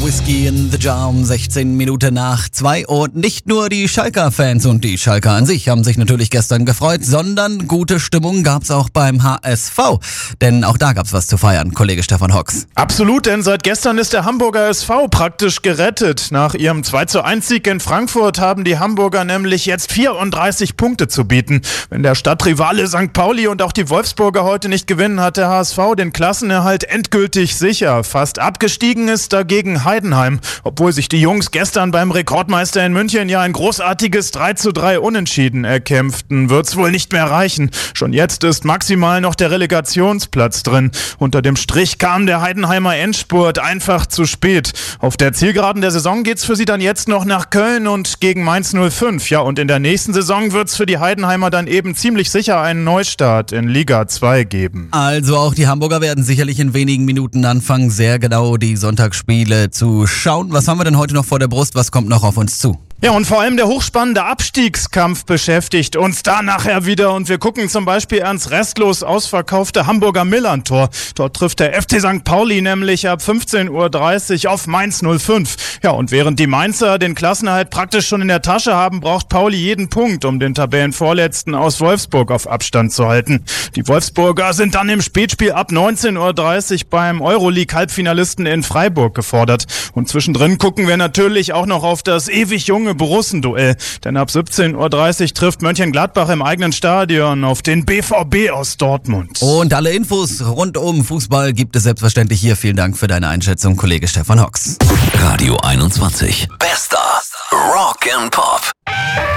Whiskey in the Jar um 16 Minuten nach 2. Und nicht nur die Schalker-Fans und die Schalker an sich haben sich natürlich gestern gefreut, sondern gute Stimmung gab's auch beim HSV. Denn auch da gab's was zu feiern, Kollege Stefan Hocks. Absolut, denn seit gestern ist der Hamburger SV praktisch gerettet. Nach ihrem 2:1-Sieg in Frankfurt haben die Hamburger nämlich jetzt 34 Punkte zu bieten. Wenn der Stadtrivale St. Pauli und auch die Wolfsburger heute nicht gewinnen, hat der HSV den Klassenerhalt endgültig sicher. Fast abgestiegen ist dagegen Heidenheim, obwohl sich die Jungs gestern beim Rekordmeister in München ja ein großartiges 3:3 Unentschieden erkämpften. Wird's wohl nicht mehr reichen. Schon jetzt ist maximal noch der Relegationsplatz drin. Unter dem Strich kam der Heidenheimer Endspurt einfach zu spät. Auf der Zielgeraden der Saison geht's für sie dann jetzt noch nach Köln und gegen Mainz 05. Ja, und in der nächsten Saison wird's für die Heidenheimer dann eben ziemlich sicher einen Neustart in Liga 2 geben. Also auch die Hamburger werden sicherlich in wenigen Minuten anfangen, sehr genau die Sonntagsspiele zu schauen. Was haben wir denn heute noch vor der Brust? Was kommt noch auf uns zu? Ja, und vor allem der hochspannende Abstiegskampf beschäftigt uns da nachher wieder. Und wir gucken zum Beispiel ans restlos ausverkaufte Hamburger Millerntor. Dort trifft der FC St. Pauli nämlich ab 15:30 Uhr auf Mainz 05. Ja, und während die Mainzer den Klassenerhalt praktisch schon in der Tasche haben, braucht Pauli jeden Punkt, um den Tabellenvorletzten aus Wolfsburg auf Abstand zu halten. Die Wolfsburger sind dann im Spätspiel ab 19:30 Uhr beim Euroleague-Halbfinalisten in Freiburg gefordert. Und zwischendrin gucken wir natürlich auch noch auf das ewig junge Borussenduell. Denn ab 17:30 Uhr trifft Mönchengladbach im eigenen Stadion auf den BVB aus Dortmund. Und alle Infos rund um Fußball gibt es selbstverständlich hier. Vielen Dank für deine Einschätzung, Kollege Stefan Hocks. Radio 21. Bester Rock and Pop.